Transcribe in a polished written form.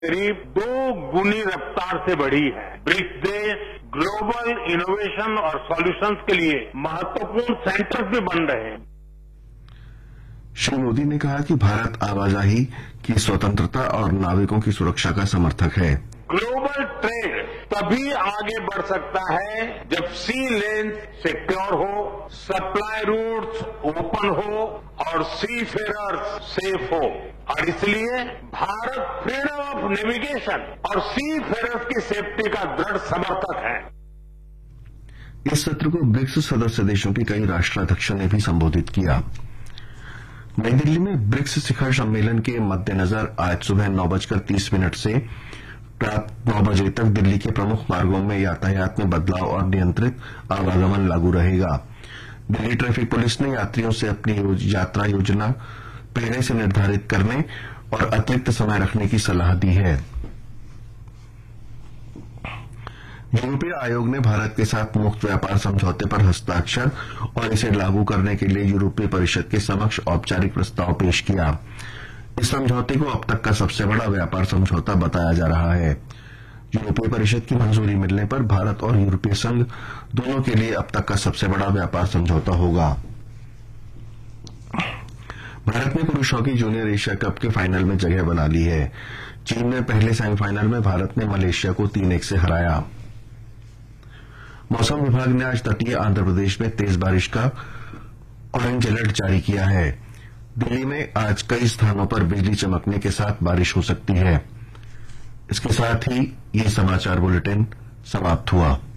करीब 2 गुनी रफ्तार से बढ़ी है। ब्रिक्स देश ग्लोबल इनोवेशन और सॉल्यूशंस के लिए महत्वपूर्ण सेंटर्स भी बन रहे हैं। श्री मोदी ने कहा कि भारत आवाजाही की स्वतंत्रता और नाविकों की सुरक्षा का समर्थक है। ग्लोबल ट्रेड तभी आगे बढ़ सकता है जब सी लेन सिक्योर हो, सप्लाई रूट्स ओपन हो और सी फेरर्स सेफ हो। और इसलिए भारत फ्रीडम ऑफ नेविगेशन और सी फेरर्स की सेफ्टी का दृढ़ समर्थक है। इस सत्र को ब्रिक्स सदस्य देशों के कई राष्ट्राध्यक्षों ने भी संबोधित किया। नई दिल्ली में ब्रिक्स शिखर सम्मेलन के मद्देनजर आज सुबह 9:30 से रात 9 बजे तक दिल्ली के प्रमुख मार्गों में यातायात में बदलाव और नियंत्रित आवागमन लागू रहेगा। दिल्ली ट्रैफिक पुलिस ने यात्रियों से अपनी यात्रा योजना पहले से निर्धारित करने और अतिरिक्त समय रखने की सलाह दी है। यूरोपीय आयोग ने भारत के साथ मुक्त व्यापार समझौते पर हस्ताक्षर और इसे लागू करने के लिए यूरोपीय परिषद के समक्ष औपचारिक प्रस्ताव पेश किया। इस समझौते को अब तक का सबसे बड़ा व्यापार समझौता बताया जा रहा है। यूरोपीय परिषद की मंजूरी मिलने पर भारत और यूरोपीय संघ दोनों के लिए अब तक का सबसे बड़ा व्यापार समझौता होगा। भारत ने पुरुष हॉकी जूनियर एशिया कप के फाइनल में जगह बना ली है। चीन में पहले सेमीफाइनल में भारत ने मलेशिया को 3-1 से हराया। मौसम विभाग ने आज तटीय आंध्र प्रदेश में तेज बारिश का ऑरेंज अलर्ट जारी किया है। दिल्ली में आज कई स्थानों पर बिजली चमकने के साथ बारिश हो सकती है। इसके साथ ही ये समाचार बुलेटिन समाप्त हुआ।